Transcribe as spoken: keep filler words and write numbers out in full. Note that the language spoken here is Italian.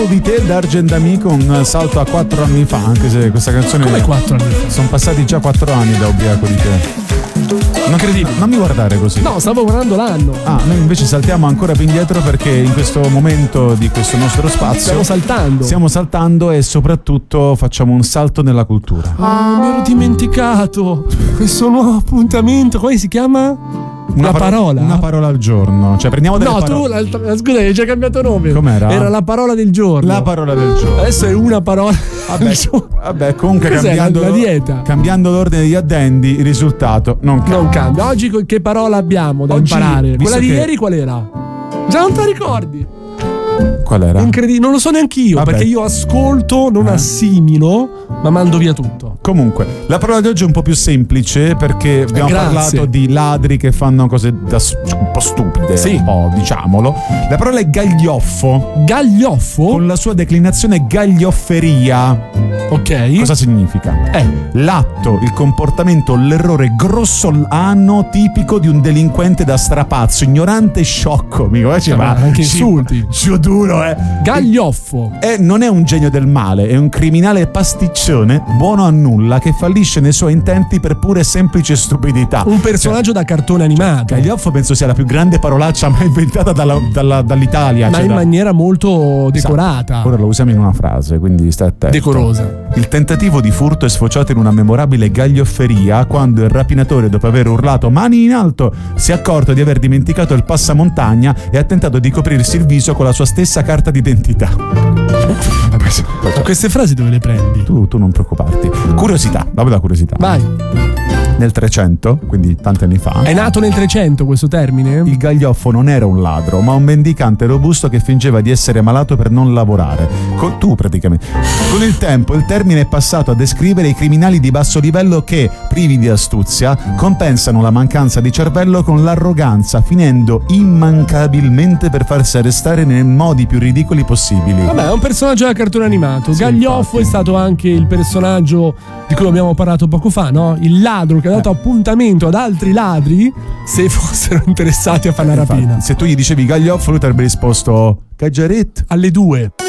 di te d'Argent Amico, un salto a quattro anni fa, anche se questa canzone come quattro anni fa? Sono passati già quattro anni da Ubriaco di te. Incredibile. Non mi guardare così. No, stavo guardando l'anno. Ah, noi invece saltiamo ancora più indietro perché in questo momento di questo nostro spazio stiamo saltando. Stiamo saltando e soprattutto facciamo un salto nella cultura. Ah, mi ero dimenticato questo nuovo appuntamento. Come si chiama? Una la paro- parola? Una parola al giorno. Cioè prendiamo delle No, parole. tu l'altra, scusa, hai già cambiato nome. Com'era? Era la parola del giorno. La parola del giorno. Adesso è una parola. Vabbè, vabbè comunque Cos'è, cambiando, la, la dieta? cambiando l'ordine degli addendi, il risultato non cambia. Non cambia. Oggi che parola abbiamo da Oggi, imparare? Quella di che... ieri qual era? Già non te la ricordi? Qual era? Incredibile, non lo so neanch'io. Vabbè. Perché io ascolto, non eh. assimilo, ma mando via tutto. Comunque, la parola di oggi è un po' più semplice perché abbiamo Grazie. parlato di ladri che fanno cose da, un po' stupide, sì. un po', diciamolo. La parola è gaglioffo. Gaglioffo? Con la sua declinazione gagliofferia. Ok. Cosa significa? È l'atto, il comportamento, l'errore grossolano tipico di un delinquente da strapazzo, ignorante e sciocco. Amico, eh, cioè, ma ma anche ci- insulti. Giù duro, eh. Gaglioffo. E non è un genio del male, è un criminale pasticcione, buono a nulla, che fallisce nei suoi intenti per pura e semplice stupidità. Un personaggio da cartone animato. Gaglioffo penso sia la più grande parolaccia mai inventata dalla- dalla- dall'Italia. Ma cioè in da- maniera molto decorata. Ora lo usiamo in una frase, quindi stai attento. Decorosa. Il tentativo di furto è sfociato in una memorabile gagliofferia quando il rapinatore, dopo aver urlato mani in alto, si è accorto di aver dimenticato il passamontagna e ha tentato di coprirsi il viso con la sua stessa carta d'identità. Ma queste frasi dove le prendi? Tu, tu non preoccuparti. Curiosità, vado da curiosità. Vai. Nel trecento, quindi tanti anni fa, È nato nel trecento questo termine? il gaglioffo non era un ladro, ma un mendicante robusto che fingeva di essere malato per non lavorare. Con, tu praticamente. Con il tempo il termine è passato a descrivere i criminali di basso livello che, privi di astuzia, compensano la mancanza di cervello con l'arroganza, finendo immancabilmente per farsi arrestare nei modi più ridicoli possibili. Vabbè, è un personaggio da cartone animato. Sì, Gaglioffo infatti. è stato anche il personaggio di cui abbiamo parlato poco fa, no? Il ladro che ha dato Eh. appuntamento ad altri ladri se fossero interessati a fare una rapina. Infatti, se tu gli dicevi gaglioffo, lui ti avrebbe risposto Caggiaret. Alle due.